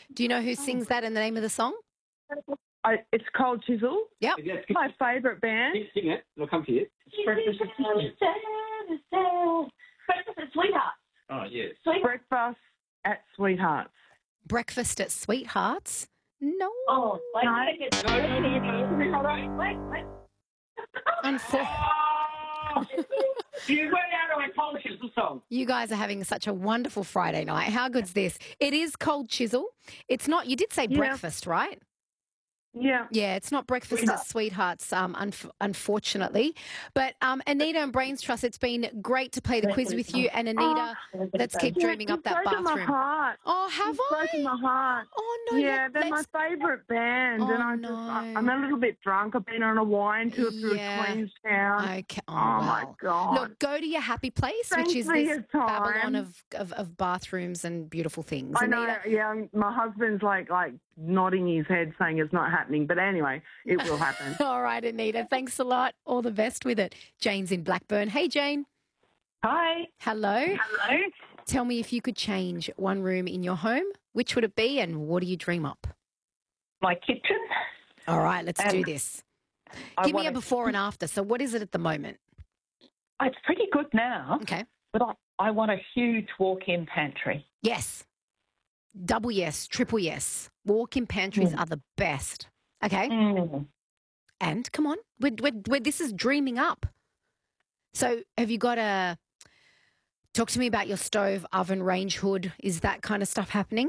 Do you know who sings that and the name of the song? It's Cold Chisel. Yep. My favourite band. Sing it. It'll come to you. Breakfast at Sweetheart. Oh, yes. Breakfast at Sweethearts. Breakfast at Sweethearts? No. Oh, wait, No. You went out on a Cold Chisel song. You guys are having such a wonderful Friday night. How good's this? It is Cold Chisel. It's not, you did say breakfast, right? Yeah. Yeah, it's not Breakfast at Sweethearts, unfortunately. But Anita and Brains Trust, it's been great to play the quiz with you. And Anita, let's keep dreaming up that broken bathroom. My heart. Oh, have It's I? broken my heart. Oh, no. Yeah, they're my favourite band. Oh, And I'm a little bit drunk. I've been on a wine tour through Queenstown. Okay. Oh, my God. Look, go to your happy place, Thanks which is for this your time. Babylon of bathrooms and beautiful things. I know, Anita? yeah. My husband's like nodding his head saying it's not happening. But anyway, it will happen. All right, Anita. Thanks a lot. All the best with it. Jane's in Blackburn. Hey, Jane. Hi. Hello. Hello. Tell me, if you could change one room in your home, which would it be and what do you dream up? My kitchen. All right, let's do this. Give me a before and after. So what is it at the moment? It's pretty good now. Okay. But I want a huge walk-in pantry. Yes. Double yes, triple yes. Walk-in pantries are the best. Okay. And come on, this is dreaming up. So have you got talk to me about your stove, oven, range hood. Is that kind of stuff happening?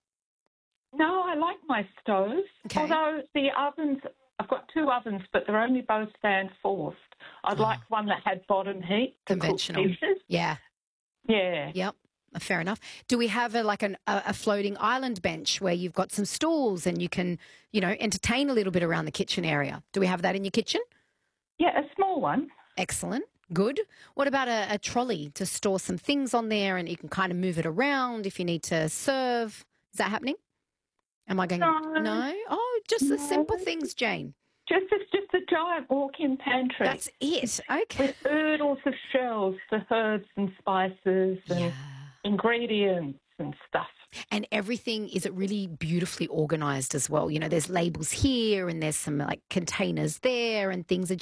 No, I like my stove. Okay. Although the ovens, I've got two ovens, but they're only both stand forced. I'd like one that had bottom heat. Conventional. To cook dishes. Yeah. Yeah. Yep. Fair enough. Do we have a floating island bench where you've got some stools and you can, entertain a little bit around the kitchen area? Do we have that in your kitchen? Yeah, a small one. Excellent. Good. What about a trolley to store some things on there and you can kind of move it around if you need to serve? Is that happening? Am I going? No? Oh, just the simple things, Jane. It's just a giant walk-in pantry. That's it. Okay. With oodles of shelves for herbs and spices and ingredients and stuff. And everything, is it really beautifully organised as well? There's labels here and there's some containers there and things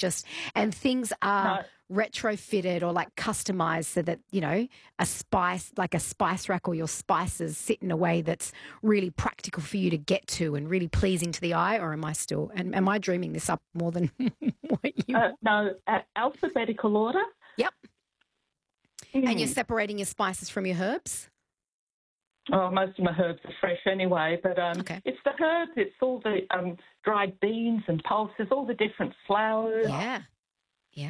are retrofitted or customised so that, a spice rack or your spices sit in a way that's really practical for you to get to and really pleasing to the eye, or am I dreaming this up more than what you... No, alphabetical order. Yep. And you're separating your spices from your herbs? Oh, most of my herbs are fresh anyway, but it's the herbs, it's all the dried beans and pulses, all the different flowers. Yeah.